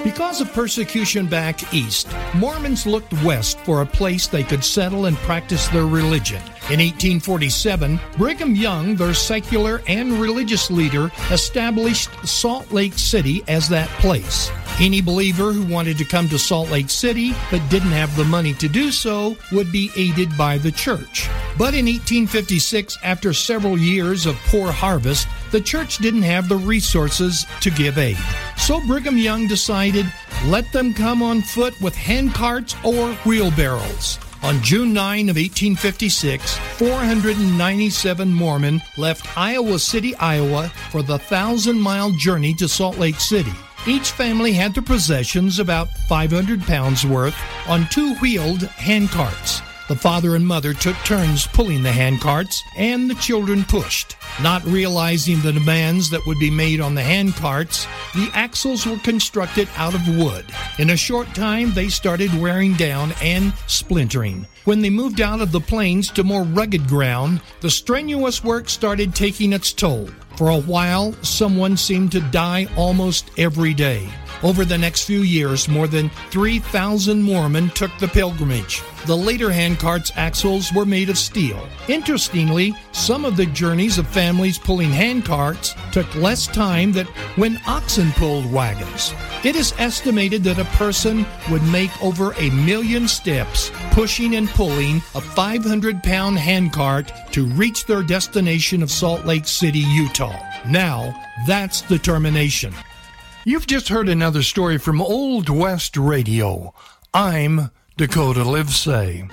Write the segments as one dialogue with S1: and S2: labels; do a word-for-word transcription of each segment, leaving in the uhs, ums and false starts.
S1: Because of persecution back east, Mormons looked west for a place they could settle and practice their religion. In eighteen forty-seven, Brigham Young, their secular and religious leader, established Salt Lake City as that place. Any believer who wanted to come to Salt Lake City but didn't have the money to do so would be aided by the church. But in eighteen fifty-six, after several years of poor harvest, the church didn't have the resources to give aid. So Brigham Young decided, let them come on foot with handcarts or wheelbarrows. On June ninth of eighteen fifty-six, four hundred ninety-seven Mormon left Iowa City, Iowa for the thousand-mile journey to Salt Lake City. Each family had their possessions, about five hundred pounds worth, on two-wheeled handcarts. The father and mother took turns pulling the handcarts, and the children pushed. Not realizing the demands that would be made on the handcarts, the axles were constructed out of wood. In a short time, they started wearing down and splintering. When they moved out of the plains to more rugged ground, the strenuous work started taking its toll. For a while, someone seemed to die almost every day. Over the next few years, more than three thousand Mormon took the pilgrimage. The later handcarts' axles were made of steel. Interestingly, some of the journeys of families pulling handcarts took less time than when oxen pulled wagons. It is estimated that a person would make over a million steps pushing and pulling a five hundred pound handcart to reach their destination of Salt Lake City, Utah. Now, that's determination. You've just heard another story from Old West Radio. I'm Dakota Livesay.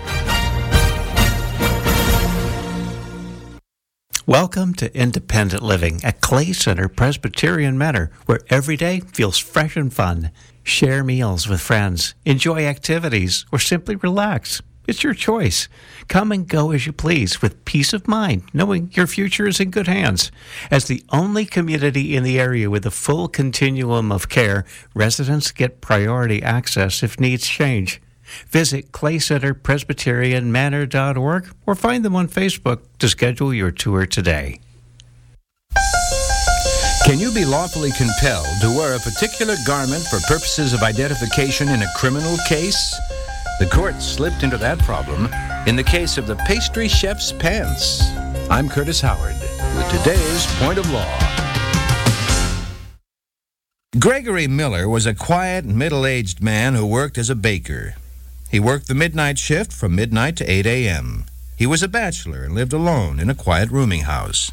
S2: Welcome to Independent Living at Clay Center Presbyterian Manor, where every day feels fresh and fun. Share meals with friends, enjoy activities, or simply relax. It's your choice. Come and go as you please with peace of mind, knowing your future is in good hands. As the only community in the area with a full continuum of care, residents get priority access if needs change. Visit clay center presbyterian manor dot org or find them on Facebook to schedule your tour today.
S3: Can you be lawfully compelled to wear a particular garment for purposes of identification in a criminal case? The court slipped into that problem in the case of the pastry chef's pants. I'm Curtis Howard with today's Point of Law. Gregory Miller was a quiet, middle-aged man who worked as a baker. He worked the midnight shift from midnight to eight a.m. He was a bachelor and lived alone in a quiet rooming house.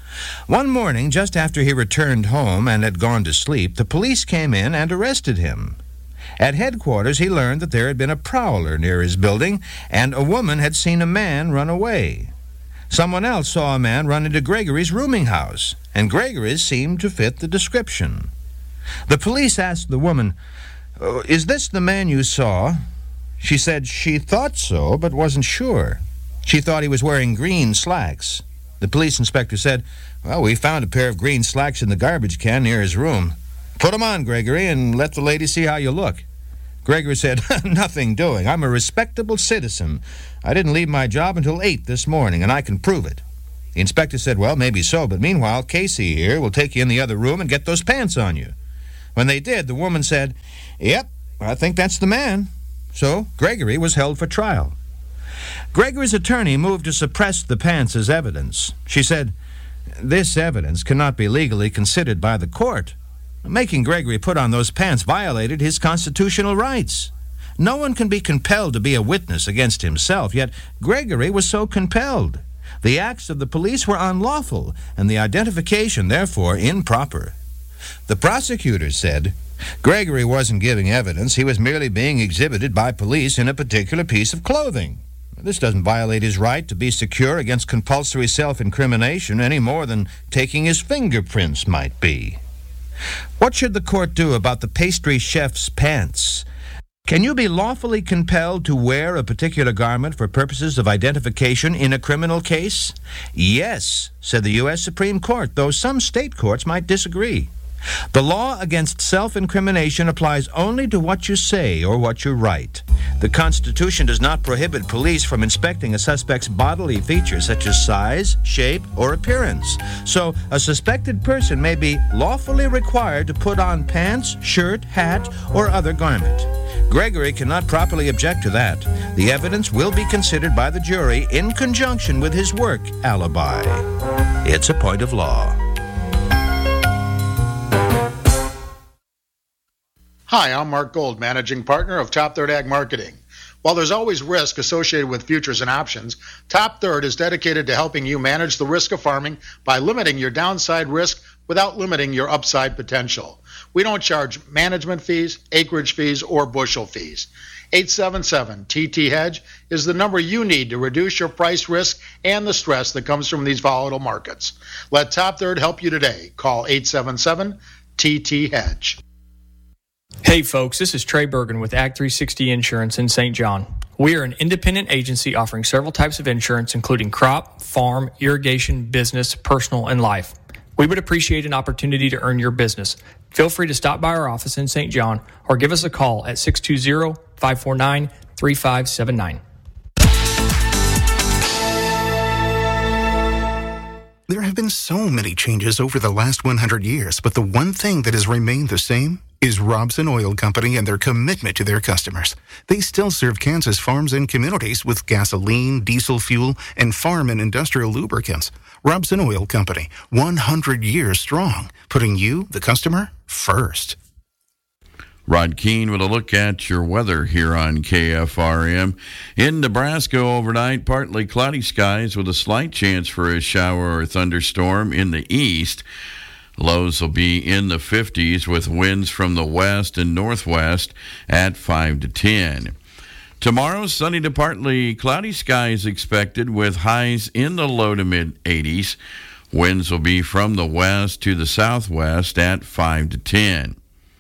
S3: One morning, just after he returned home and had gone to sleep, the police came in and arrested him. At headquarters, he learned that there had been a prowler near his building, and a woman had seen a man run away. Someone else saw a man run into Gregory's rooming house, and Gregory's seemed to fit the description. The police asked the woman, "Oh, is this the man you saw?" She said she thought so, but wasn't sure. She thought he was wearing green slacks. The police inspector said, "Well, we found a pair of green slacks in the garbage can near his room. Put 'em on, Gregory, and let the lady see how you look." Gregory said, "Nothing doing. I'm a respectable citizen. I didn't leave my job until eight this morning, and I can prove it." The inspector said, "Well, maybe so, but meanwhile, Casey here will take you in the other room and get those pants on you." When they did, the woman said, "Yep, I think that's the man." So Gregory was held for trial. Gregory's attorney moved to suppress the pants as evidence. She said, "This evidence cannot be legally considered by the court. Making Gregory put on those pants violated his constitutional rights. No one can be compelled to be a witness against himself, yet Gregory was so compelled. The acts of the police were unlawful, and the identification, therefore, improper." The prosecutor said, "Gregory wasn't giving evidence. He was merely being exhibited by police in a particular piece of clothing. This doesn't violate his right to be secure against compulsory self-incrimination any more than taking his fingerprints might be." What should the court do about the pastry chef's pants? Can you be lawfully compelled to wear a particular garment for purposes of identification in a criminal case? Yes, said the U S Supreme Court, though some state courts might disagree. The law against self-incrimination applies only to what you say or what you write. The Constitution does not prohibit police from inspecting a suspect's bodily features such as size, shape, or appearance. So, a suspected person may be lawfully required to put on pants, shirt, hat, or other garment. Gregory cannot properly object to that. The evidence will be considered by the jury in conjunction with his work alibi. It's a point of law.
S4: Hi, I'm Mark Gold, Managing Partner of Top Third Ag Marketing. While there's always risk associated with futures and options, Top Third is dedicated to helping you manage the risk of farming by limiting your downside risk without limiting your upside potential. We don't charge management fees, acreage fees, or bushel fees. eight seven seven T T Hedge is the number you need to reduce your price risk and the stress that comes from these volatile markets. Let Top Third help you today. Call eight seven seven T T Hedge.
S5: Hey folks, this is Trey Bergen with Ag three sixty Insurance in Saint John. We are an independent agency offering several types of insurance, including crop, farm, irrigation, business, personal, and life. We would appreciate an opportunity to earn your business. Feel free to stop by our office in Saint John or give us a call at six two zero, five four nine, three five seven nine.
S6: There have been so many changes over the last one hundred years, but the one thing that has remained the same is Robson Oil Company and their commitment to their customers. They still serve Kansas farms and communities with gasoline, diesel fuel, and farm and industrial lubricants. Robson Oil Company, one hundred years strong, putting you, the customer, first.
S7: Rod Keene with a look at your weather here on K F R M. In Nebraska overnight, partly cloudy skies with a slight chance for a shower or thunderstorm in the east. Lows will be in the fifties with winds from the west and northwest at five to ten. Tomorrow, sunny to partly cloudy skies expected with highs in the low to mid eighties. Winds will be from the west to the southwest at five to ten.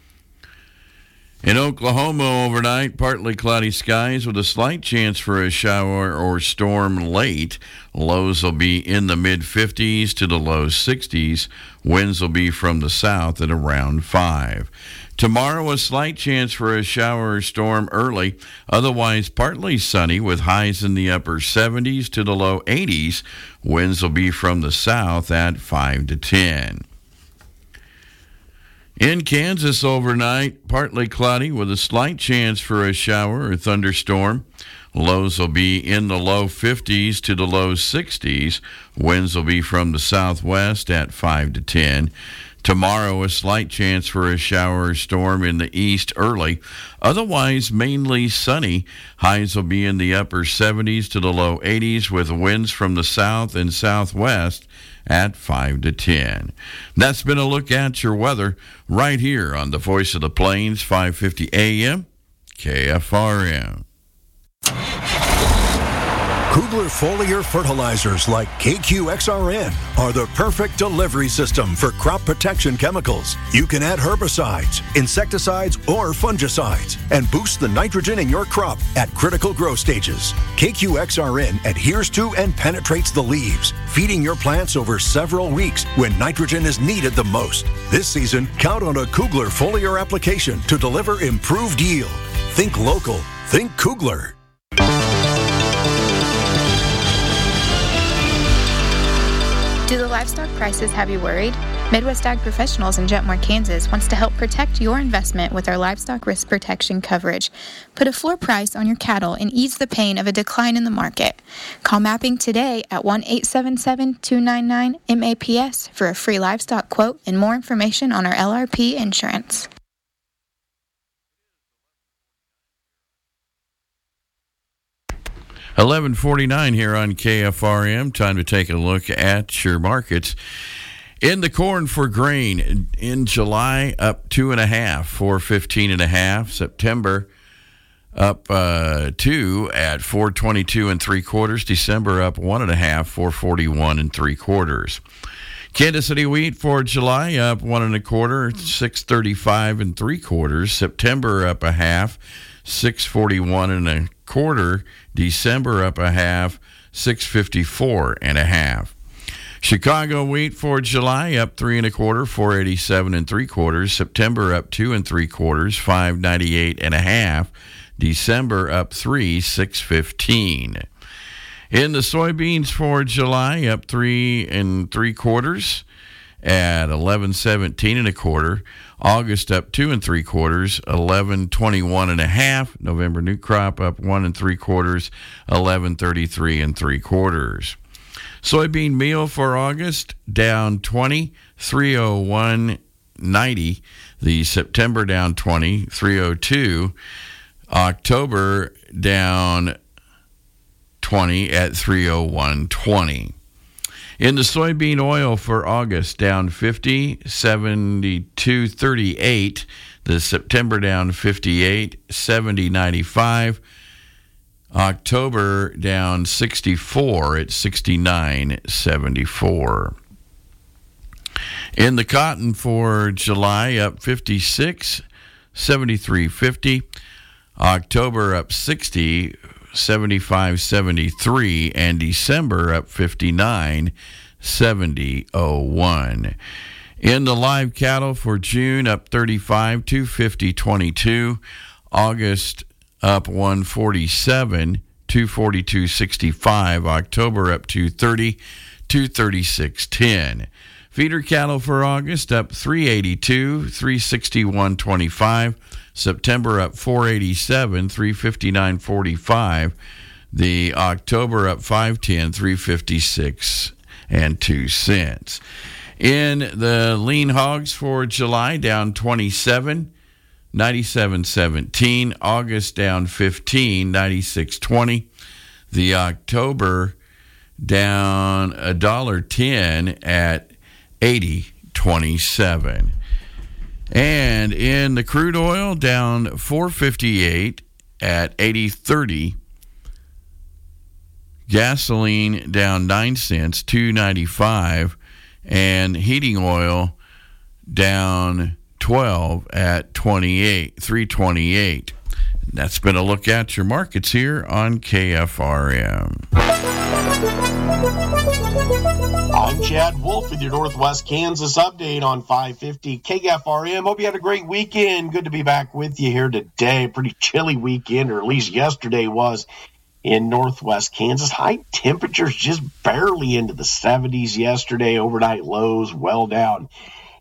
S7: In Oklahoma overnight, partly cloudy skies with a slight chance for a shower or storm late. Lows will be in the mid fifties to the low sixties. Winds will be from the south at around five. Tomorrow, a slight chance for a shower or storm early. Otherwise, partly sunny with highs in the upper seventies to the low eighties. Winds will be from the south at five to ten. In Kansas overnight, partly cloudy with a slight chance for a shower or thunderstorm. Lows will be in the low fifties to the low sixties. Winds will be from the southwest at five to ten. Tomorrow, a slight chance for a shower or storm in the east early. Otherwise, mainly sunny. Highs will be in the upper seventies to the low eighties with winds from the south and southwest at five to ten. That's been a look at your weather right here on the Voice of the Plains, five fifty A M, K F R M.
S8: Kugler foliar fertilizers like K Q X R N are the perfect delivery system for crop protection chemicals. You can add herbicides, insecticides, or fungicides and boost the nitrogen in your crop at critical growth stages. K Q X R N adheres to and penetrates the leaves, feeding your plants over several weeks when nitrogen is needed the most. This season, count on a Kugler foliar application to deliver improved yield. Think local. Think Kugler.
S9: Do the livestock prices have you worried? Midwest Ag Professionals in Jetmore, Kansas wants to help protect your investment with our livestock risk protection coverage. Put a floor price on your cattle and ease the pain of a decline in the market. Call Mapping today at one eight seven seven, two nine nine, M A P S for a free livestock quote and more information on our L R P insurance.
S7: eleven forty-nine here on K F R M. Time to take a look at your markets. In the corn for grain, in July, up two and a half, four fifteen and a half. September, up uh, two at four twenty-two and three quarters. December, up one and a half, four forty-one and three quarters. Kansas City wheat for July, up one and a quarter, six thirty-five and three quarters. September, up a half, six forty-one and a quarter. December, up a half, six fifty-four and a half. Chicago wheat for July, up three and a quarter, four eighty-seven and three quarters. September, up two and three quarters, five ninety-eight and a half. December up three, six fifteen. In the soybeans for July, up three and three quarters at eleven seventeen and a quarter. August up two and three quarters, eleven twenty-one and a half. November new crop up one and three quarters, eleven thirty-three and three quarters. Soybean meal for August down twenty, three oh one ninety. The September down twenty, three oh two. October down twenty at three oh one twenty. In the soybean oil for August, down fifty, seventy-two thirty-eight. The September down fifty-eight, seventy ninety-five. October down sixty-four at sixty-nine seventy-four. In the cotton for July, up fifty-six, seventy-three fifty. October up sixty, seventy-five seventy-three, and December up fifty-nine, seventy oh one. In the live cattle for June, up thirty-five, two fifty twenty-two. August up one forty-seven, two forty-two sixty-five. October up two thirty, two thirty-six ten. Feeder cattle for August up three eighty-two, three sixty-one twenty-five. September up four eighty-seven, three fifty-nine forty-five. The October up five ten, three fifty-six and two cents. In the lean hogs for July, down twenty-seven, ninety-seven seventeen. August down fifteen, ninety-six twenty. The October down a dollar ten at eighty twenty-seven. And in the crude oil, down four fifty-eight at eighty thirty. Gasoline down nine cents, two ninety-five. And heating oil down twelve at twenty-eight, three twenty-eight. That's been a look at your markets here on K F R M.
S10: I'm Chad Wolf with your Northwest Kansas update on five fifty K F R M. Hope you had a great weekend. Good to be back with you here today. Pretty chilly weekend, or at least yesterday was in Northwest Kansas. High temperatures just barely into the seventies yesterday. Overnight lows well down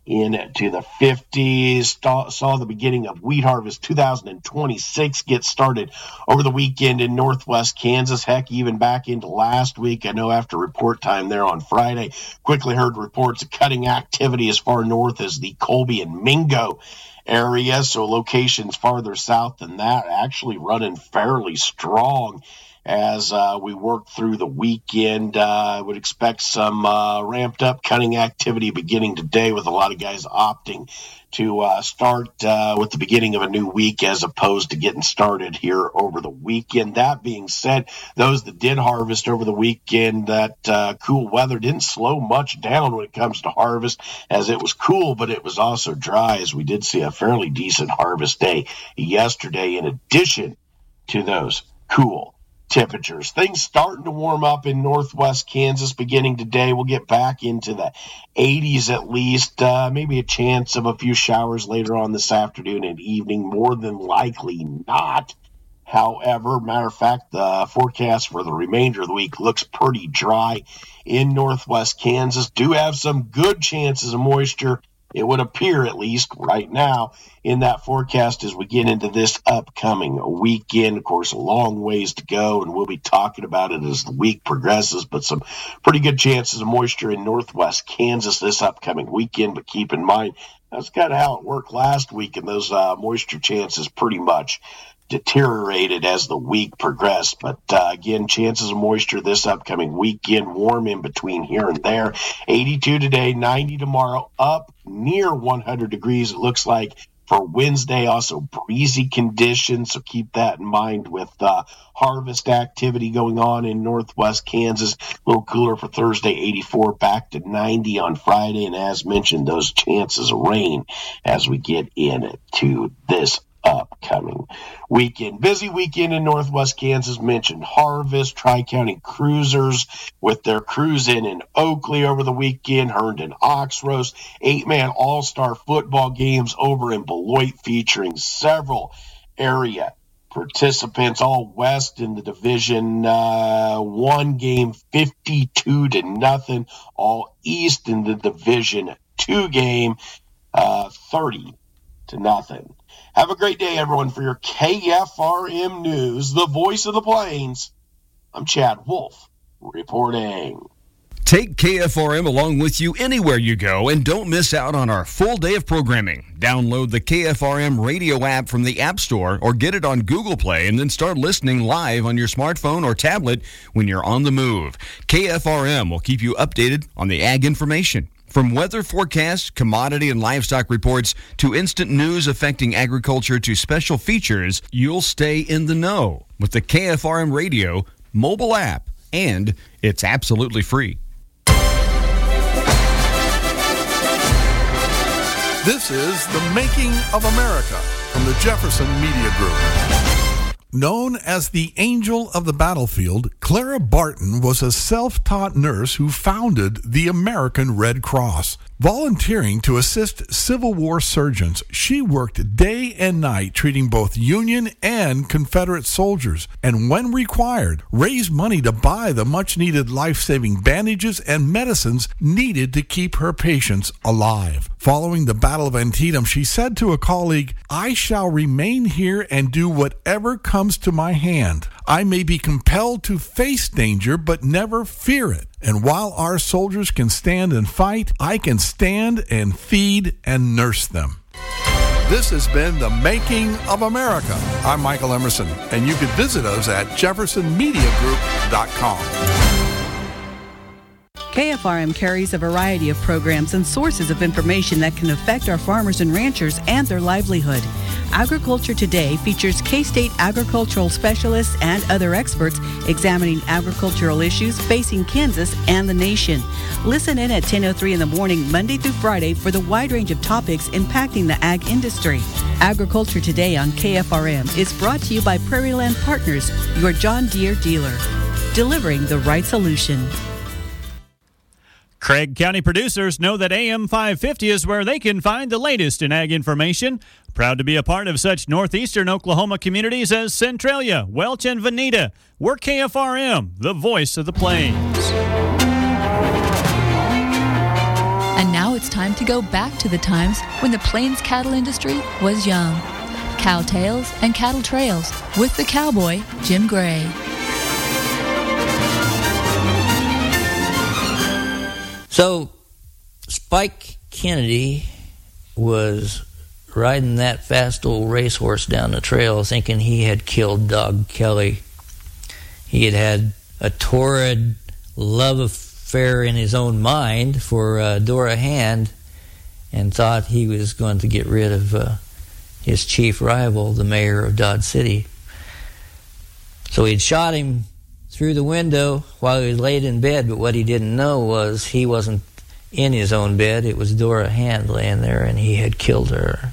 S10: into the fifties. Saw the beginning of wheat harvest two thousand twenty-six get started over the weekend in Northwest Kansas. Heck, even back into last week. I know after report time there on Friday, quickly heard reports of cutting activity as far north as the Colby and Mingo area. So locations farther south than that actually running fairly strong as uh, we work through the weekend. uh, I would expect some uh, ramped up cutting activity beginning today, with a lot of guys opting to uh, start uh, with the beginning of a new week as opposed to getting started here over the weekend. That being said, those that did harvest over the weekend, that uh, cool weather didn't slow much down when it comes to harvest, as it was cool, but it was also dry, as we did see a fairly decent harvest day yesterday in addition to those cool temperatures. Things starting to warm up in Northwest Kansas beginning today. We'll get back into the eighties at least. Uh, maybe a chance of a few showers later on this afternoon and evening. More than likely not. However, matter of fact, the forecast for the remainder of the week looks pretty dry in Northwest Kansas. Do have some good chances of moisture, it would appear, at least right now, in that forecast as we get into this upcoming weekend. Of course, a long ways to go, and we'll be talking about it as the week progresses, but some pretty good chances of moisture in Northwest Kansas this upcoming weekend. But keep in mind, that's kind of how it worked last week, and those uh, moisture chances pretty much deteriorated as the week progressed. But uh, again, chances of moisture this upcoming weekend, warm in between here and there. eighty-two today, ninety tomorrow, up near one hundred degrees, it looks like, for Wednesday. Also breezy conditions, so keep that in mind with uh, harvest activity going on in Northwest Kansas. A little cooler for Thursday, eighty-four, back to ninety on Friday, and as mentioned, those chances of rain as we get into this upcoming weekend. Busy weekend in Northwest Kansas. Mentioned harvest, Tri-County Cruisers with their cruise in in Oakley over the weekend, Herndon Ox Roast, eight-man all-star football games over in Beloit featuring several area participants. All West in the division, uh, one game fifty-two to nothing. All East in the division, two game, uh, thirty to nothing. Have a great day, everyone. For your K F R M News, the voice of the Plains, I'm Chad Wolf reporting.
S11: Take K F R M along with you anywhere you go and don't miss out on our full day of programming. Download the K F R M radio app from the App Store or get it on Google Play and then start listening live on your smartphone or tablet when you're on the move. K F R M will keep you updated on the ag information. From weather forecasts, commodity and livestock reports, to instant news affecting agriculture to special features, you'll stay in the know with the K F R M radio mobile app, and it's absolutely free.
S12: This is The Making of America from the Jefferson Media Group. Known as the Angel of the Battlefield, Clara Barton was a self-taught nurse who founded the American Red Cross. Volunteering to assist Civil War surgeons, she worked day and night treating both Union and Confederate soldiers, and when required, raised money to buy the much-needed life-saving bandages and medicines needed to keep her patients alive. Following the Battle of Antietam, she said to a colleague, "I shall remain here and do whatever comes to my hand. I may be compelled to face danger, but never fear it. And while our soldiers can stand and fight, I can stand and feed and nurse them." This has been The Making of America. I'm Michael Emerson, and you can visit us at jefferson media group dot com.
S13: K F R M carries a variety of programs and sources of information that can affect our farmers and ranchers and their livelihood. Agriculture Today features K-State agricultural specialists and other experts examining agricultural issues facing Kansas and the nation. Listen in at ten oh three in the morning, Monday through Friday, for the wide range of topics impacting the ag industry. Agriculture Today on K F R M is brought to you by Prairie Land Partners, your John Deere dealer, delivering the right solution.
S14: Craig County producers know that A M five fifty is where they can find the latest in ag information. Proud to be a part of such northeastern Oklahoma communities as Centralia, Welch, and Veneta. We're K F R M, the voice of the Plains.
S15: And now it's time to go back to the times when the Plains cattle industry was young. Cow Tales and Cattle Trails with the cowboy, Jim Gray.
S16: So, Spike Kennedy was riding that fast old racehorse down the trail thinking he had killed Dog Kelly. He had had a torrid love affair in his own mind for uh, Dora Hand and thought he was going to get rid of uh, his chief rival, the mayor of Dodge City. So he'd shot him through the window while he was laid in bed, but what he didn't know was he wasn't in his own bed. It was Dora Hand laying there, and he had killed her.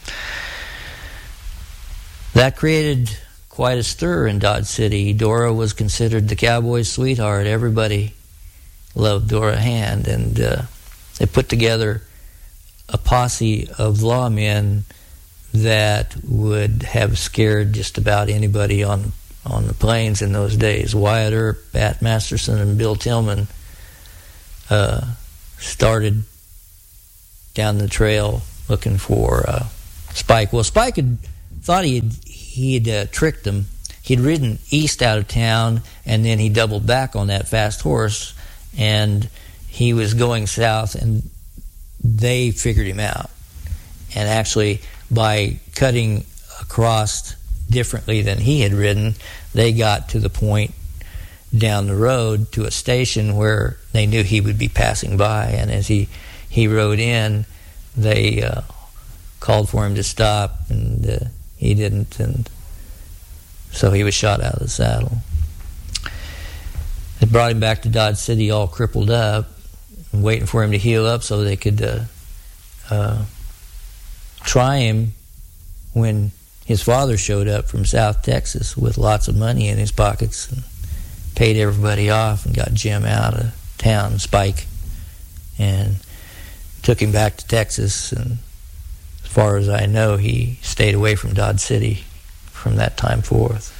S16: That created quite a stir in Dodge City. Dora was considered the cowboy's sweetheart. Everybody loved Dora Hand, and uh, they put together a posse of lawmen that would have scared just about anybody on on the plains in those days. Wyatt Earp, Pat Masterson, and Bill Tillman uh, started down the trail looking for uh, Spike. Well, Spike had thought he had, he had uh, tricked them. He'd ridden east out of town, and then he doubled back on that fast horse, and he was going south, and they figured him out. And actually, by cutting across differently than he had ridden, they got to the point down the road to a station where they knew he would be passing by, and as he he rode in, they uh, called for him to stop, and uh, he didn't, and so he was shot out of the saddle. They brought him back to Dodge City all crippled up, and waiting for him to heal up so they could uh, uh, try him when his father showed up from South Texas with lots of money in his pockets and paid everybody off and got Jim out of town, Spike, and took him back to Texas. And as far as I know, he stayed away from Dodge City from that time forth.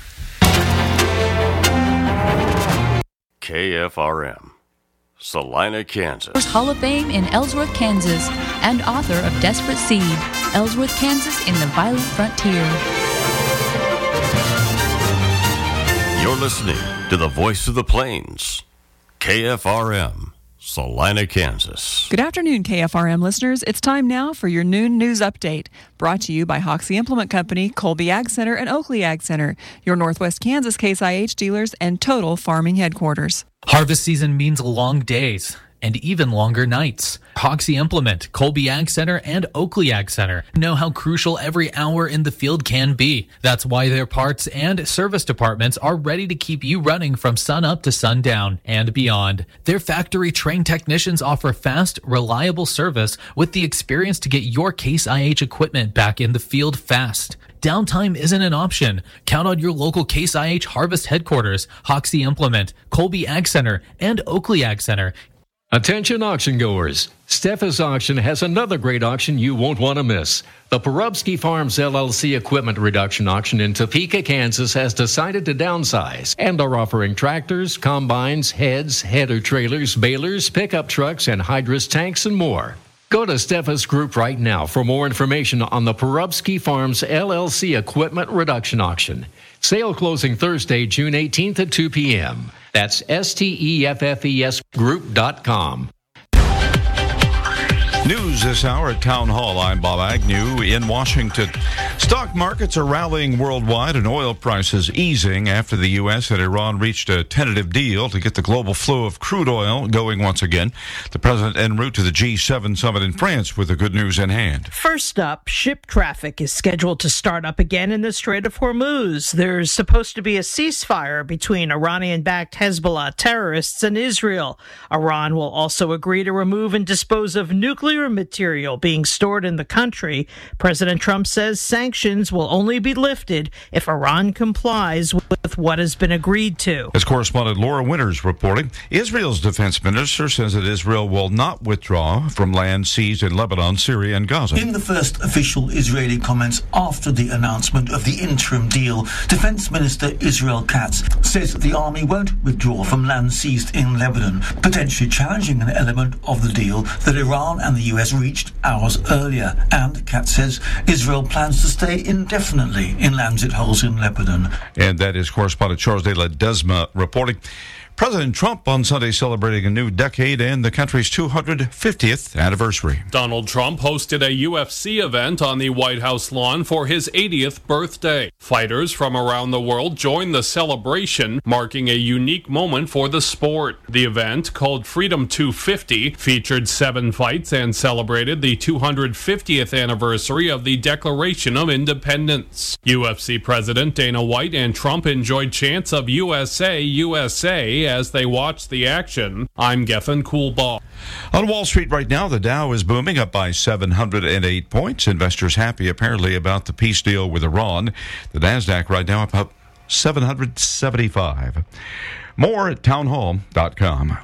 S17: K F R M, Salina, Kansas.
S15: Hall of Fame in Ellsworth, Kansas, and author of Desperate Seed, Ellsworth, Kansas in the Violent Frontier.
S17: You're listening to the Voice of the Plains, K F R M, Salina, Kansas.
S18: Good afternoon, K F R M listeners. It's time now for your noon news update, brought to you by Hoxie Implement Company, Colby Ag Center, and Oakley Ag Center, your Northwest Kansas Case I H dealers and Total Farming headquarters.
S19: Harvest season means long days and even longer nights. Hoxie Implement, Colby Ag Center, and Oakley Ag Center know how crucial every hour in the field can be. That's why their parts and service departments are ready to keep you running from sun up to sundown and beyond. Their factory-trained technicians offer fast, reliable service with the experience to get your Case I H equipment back in the field fast. Downtime isn't an option. Count on your local Case I H Harvest headquarters, Hoxie Implement, Colby Ag Center, and Oakley Ag Center.
S20: Attention auction goers. Steffes Auction has another great auction you won't want to miss. The Porubsky Farms L L C Equipment Reduction Auction in Topeka, Kansas has decided to downsize and are offering tractors, combines, heads, header trailers, balers, pickup trucks, and hydrous tanks and more. Go to Steffes Group right now for more information on the Porubsky Farms L L C Equipment Reduction Auction. Sale closing Thursday, June eighteenth at two p.m. That's S T E F F E S group dot com.
S21: News this hour at Town Hall. I'm Bob Agnew in Washington. Stock markets are rallying worldwide and oil prices easing after the U S and Iran reached a tentative deal to get the global flow of crude oil going once again. The president en route to the G seven summit in France with the good news in hand.
S22: First up, ship traffic is scheduled to start up again in the Strait of Hormuz. There's supposed to be a ceasefire between Iranian-backed Hezbollah terrorists and Israel. Iran will also agree to remove and dispose of nuclear material being stored in the country. President Trump says sanctions will only be lifted if Iran complies with what has been agreed to.
S21: As correspondent Laura Winters reporting, Israel's defense minister says that Israel will not withdraw from land seized in Lebanon, Syria, and Gaza.
S23: In the first official Israeli comments after the announcement of the interim deal, Defense Minister Israel Katz says the army won't withdraw from land seized in Lebanon, potentially challenging an element of the deal that Iran and the U S reached hours earlier. And Katz says Israel plans to stay indefinitely in lands it holds in Lebanon.
S21: And that is correspondent Charles de la Desma reporting. President Trump on Sunday celebrating a new decade and the country's two hundred fiftieth anniversary.
S24: Donald Trump hosted a U F C event on the White House lawn for his eightieth birthday. Fighters from around the world joined the celebration, marking a unique moment for the sport. The event, called Freedom two fifty, featured seven fights and celebrated the two hundred fiftieth anniversary of the Declaration of Independence. U F C President Dana White and Trump enjoyed chants of U S A, U S A as they watched the action. I'm Gethin Coolbaugh.
S21: On Wall Street right now, the Dow is booming up by seven hundred eight points. Investors happy apparently about the peace deal with Iran. The NASDAQ right now up seven hundred seventy-five. More at townhall dot com.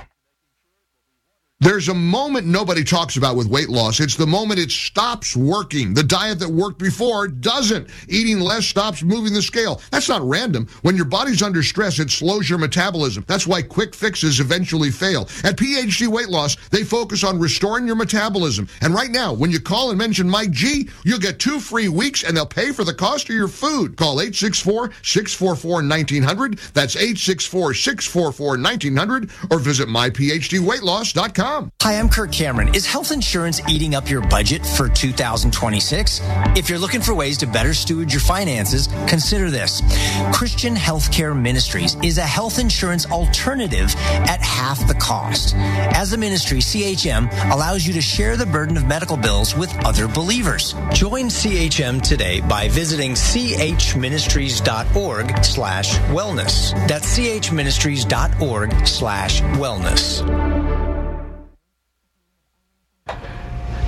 S25: There's a moment nobody talks about with weight loss. It's the moment it stops working. The diet that worked before doesn't. Eating less stops moving the scale. That's not random. When your body's under stress, it slows your metabolism. That's why quick fixes eventually fail. At P H D Weight Loss, they focus on restoring your metabolism. And right now, when you call and mention Mike G, you'll get two free weeks and they'll pay for the cost of your food. Call eight six four, six four four, one nine zero zero. That's eight six four, six four four, one nine zero zero. Or visit my p h d weight loss dot com.
S26: Hi, I'm Kirk Cameron. Is health insurance eating up your budget for two thousand twenty-six? If you're looking for ways to better steward your finances, consider this. Christian Healthcare Ministries is a health insurance alternative at half the cost. As a ministry, C H M allows you to share the burden of medical bills with other believers. Join C H M today by visiting c h ministries dot org slash wellness. That's c h ministries dot org slash wellness.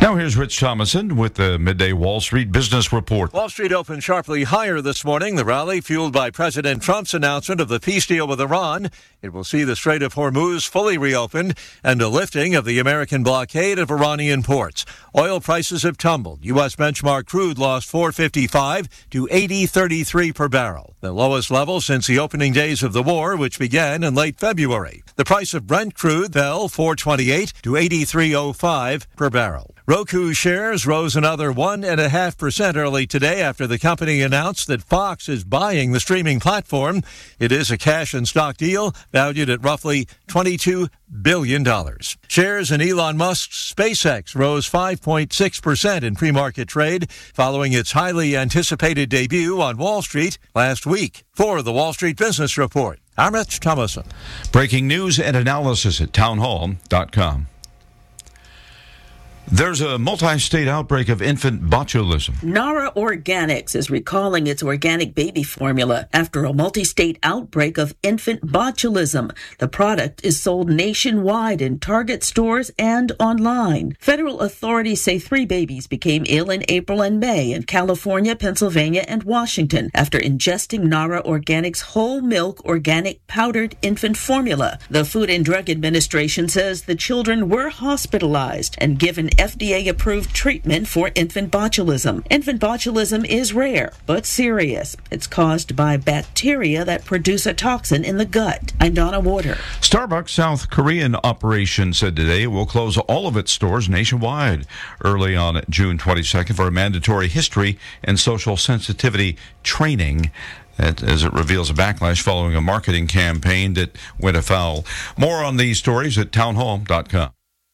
S21: Now here's Rich Thomason with the Midday Wall Street Business Report.
S1: Wall Street opened sharply higher this morning. The rally fueled by President Trump's announcement of the peace deal with Iran. It will see the Strait of Hormuz fully reopened and a lifting of the American blockade of Iranian ports. Oil prices have tumbled. U S benchmark crude lost four fifty-five to eighty thirty-three per barrel, the lowest level since the opening days of the war, which began in late February. The price of Brent crude fell four twenty-eight to eighty-three oh five per barrel. Roku shares rose another one point five percent early today after the company announced that Fox is buying the streaming platform. It is a cash and stock deal valued at roughly twenty-two billion dollars. Shares in Elon Musk's SpaceX rose five point six percent in pre-market trade following its highly anticipated debut on Wall Street last week. For the Wall Street Business Report, I'm Rich Thomason.
S21: Breaking news and analysis at townhall dot com. There's a multi-state outbreak of infant botulism.
S2: Nara Organics is recalling its organic baby formula after a multi-state outbreak of infant botulism. The product is sold nationwide in Target stores and online. Federal authorities say three babies became ill in April and May in California, Pennsylvania, and Washington after ingesting Nara Organics whole milk organic powdered infant formula. The Food and Drug Administration says the children were hospitalized and given F D A-approved treatment for infant botulism. Infant botulism is rare, but serious. It's caused by bacteria that produce a toxin in the gut. I'm Donna Warder.
S21: Starbucks South Korean operation said today it will close all of its stores nationwide early on June twenty-second for a mandatory history and social sensitivity training, as it reveals a backlash following a marketing campaign that went afoul. More on these stories at townhall dot com.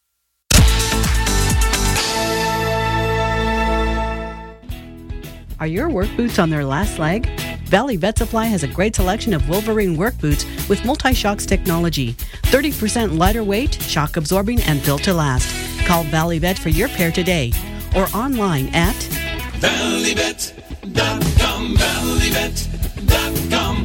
S13: Are your work boots on their last leg? Valley Vet Supply has a great selection of Wolverine work boots with multi-shocks technology. thirty percent lighter weight, shock absorbing, and built to last. Call Valley Vet for your pair today or online at
S3: valley vet dot com. valley vet dot com.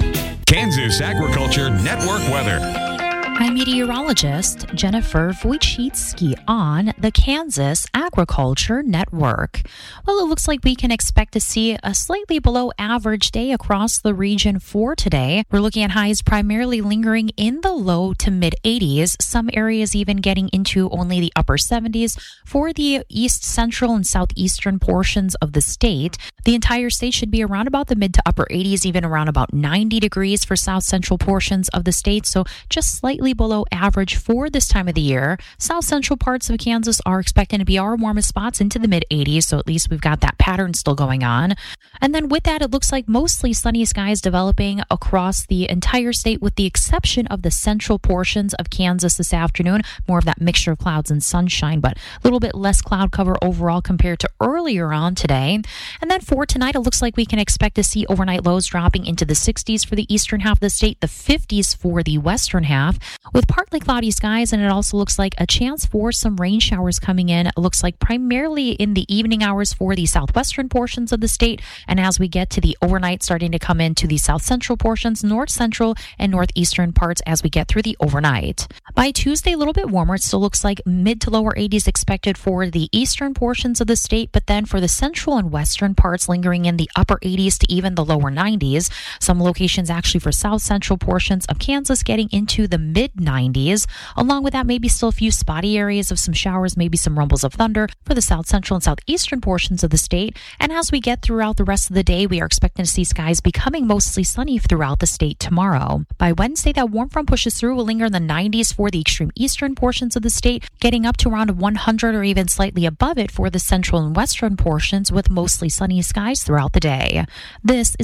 S11: Kansas Agriculture Network weather.
S4: I'm meteorologist Jennifer Wojcicki on the Kansas Agriculture Network. Well, it looks like we can expect to see a slightly below average day across the region for today. We're looking at highs primarily lingering in the low to mid eighties, some areas even getting into only the upper seventies for the east central and southeastern portions of the state. The entire state should be around about the mid to upper eighties, even around about ninety degrees for south central portions of the state, so just slightly below average for this time of the year. South central parts of Kansas are expecting to be our warmest spots into the mid eighties, so at least we've got that pattern still going on. And then with that, it looks like mostly sunny skies developing across the entire state with the exception of the central portions of Kansas this afternoon. More of that mixture of clouds and sunshine, but a little bit less cloud cover overall compared to earlier on today. And then for tonight, it looks like we can expect to see overnight lows dropping into the sixties for the eastern half of the state, the fifties for the western half, with partly cloudy skies, and it also looks like a chance for some rain showers coming in. It looks like primarily in the evening hours for the southwestern portions of the state, and as we get to the overnight starting to come into the south central portions, north central and northeastern parts as we get through the overnight. By Tuesday, a little bit warmer. It still looks like mid to lower eighties expected for the eastern portions of the state, but then for the central and western parts lingering in the upper eighties to even the lower nineties. Some locations actually for south central portions of Kansas getting into the mid nineties. Along with that, maybe still a few spotty areas of some showers, maybe some rumbles of thunder for the south central and southeastern portions of the state. And as we get throughout the rest of the day, we are expecting to see skies becoming mostly sunny throughout the state tomorrow. By Wednesday, that warm front pushes through, will linger in the nineties for the extreme eastern portions of the state, getting up to around one hundred or even slightly above it for the central and western portions with mostly sunny skies throughout the day. This is